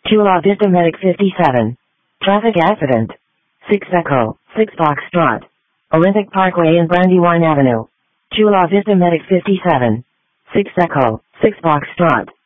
Chula Vista Medic 57. Traffic accident. 6 Echo, 6 Foxtrot. Olympic Parkway and Brandywine Avenue. Chula Vista Medic 57. 6 Echo, 6 Foxtrot.